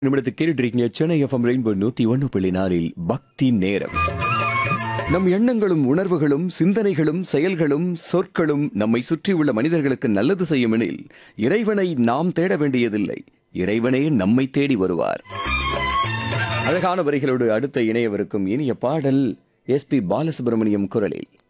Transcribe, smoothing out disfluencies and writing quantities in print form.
நிமிடத்துக்கு கேட்டுட்டு இருக்கீங்க சென்னை எஃப்எம் ரெயின்போ 101.4 பக்தி நேரம். நம் எண்ணங்களும் உணர்வுகளும் சிந்தனைகளும் செயல்களும் சொற்களும் நம்மை சுற்றியுள்ள மனிதர்களுக்கு நல்லது செய்யும் எனில் இறைவனை நாம் தேட வேண்டியதில்லை, இறைவனே நம்மை தேடி வருவார். அழகான வரிகளோடு அடுத்த இணையவருக்கும் இனிய பாடல் எஸ்பி பாலசுப்ரமணியம் குரலில்.